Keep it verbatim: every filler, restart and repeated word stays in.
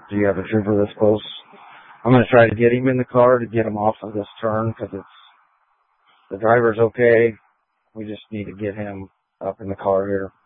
Do you have a trooper this close? I'm going to try to get him in the car to get him off of this turn because it's, the driver's okay. We just need to get him up in the car here.